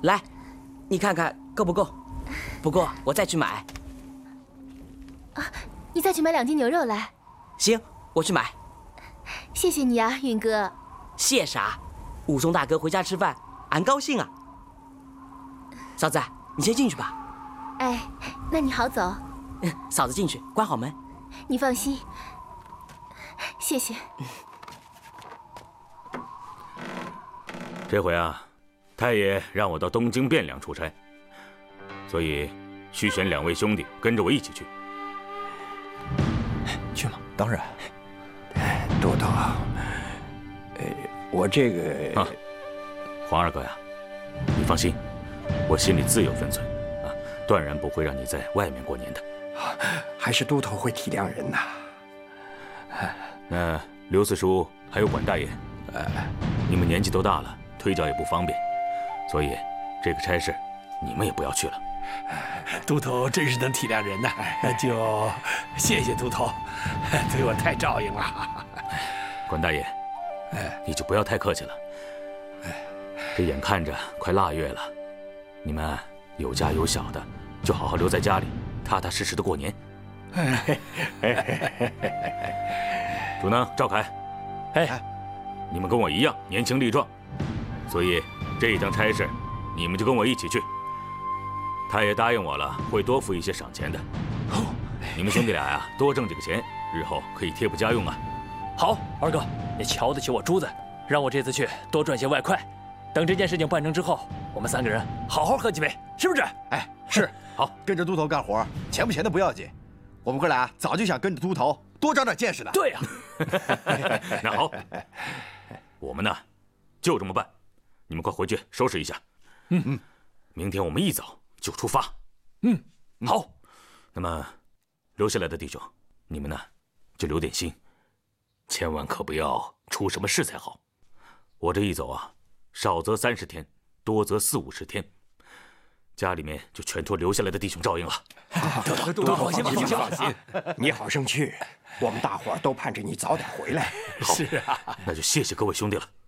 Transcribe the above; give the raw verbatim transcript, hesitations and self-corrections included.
来，你看看够不够？不过我再去买。 啊，你再去买两斤牛肉来。 行，我去买。 谢谢你啊，允哥。 谢啥？武松大哥回家吃饭，俺高兴啊。嫂子，你先进去吧。 哎，那你好走。 嫂子进去，关好门。 你放心。谢谢。 这回啊，太爷让我到东京汴梁出差，所以需选两位兄弟跟着我一起去。 去吗？ 当然。都头，呃，我这个啊，黄二哥呀，你放心，我心里自有分寸啊，断然不会让你在外面过年的。 还是都头会体谅人呐。 那刘四叔还有管大爷，呃，你们年纪都大了，推脚也不方便，所以这个差事你们也不要去了。 都头真是能体谅人呐，就谢谢都头，对我太照应了。 管大爷，你就不要太客气了。这眼看着快腊月了，你们有家有小的，就好好留在家里，踏踏实实的过年。主呢，赵凯， 哎， 你们跟我一样年轻力壮，所以这一趟差事，你们就跟我一起去。他也答应我了，会多付一些赏钱的。你们兄弟俩呀，多挣几个钱，日后可以贴补家用啊。 好，二哥，你瞧得起我珠子，让我这次去多赚些外快。等这件事情办成之后，我们三个人好好喝几杯，是不是？ 哎，是。 好， 跟着都头干活，钱不钱的不要紧。我们哥俩早就想跟着都头多长点见识的。 对呀。 那好，我们呢，就这么办。你们快回去收拾一下。 嗯嗯， 明天我们一早就出发。 嗯，好。 那么，留下来的弟兄，你们呢，就留点心，千万可不要出什么事才好。我这一走啊，少则三十天，多则四五十天，家里面就全托留下来的弟兄照应了。 都头，都头，放心吧，放心，你好生去，我们大伙儿都盼着你早点回来。 是啊，那就谢谢各位兄弟了。